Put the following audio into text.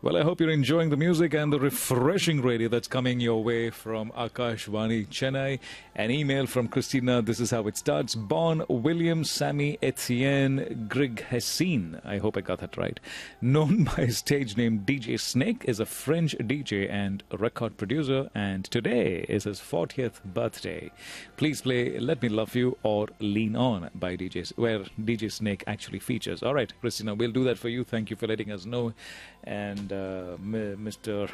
Well, I hope you're enjoying the music and the refreshing radio that's coming your way from Akashvani Chennai. An email from Christina. This is how it starts. Born William Sammy Etienne Grigg Hessine. I hope I got that right. Known by his stage name DJ Snake, is a French DJ and record producer, and today is his 40th birthday. Please play Let Me Love You or Lean On by DJs, where DJ Snake actually features. All right, Christina, we'll do that for you. Thank you for letting us know. And Mr.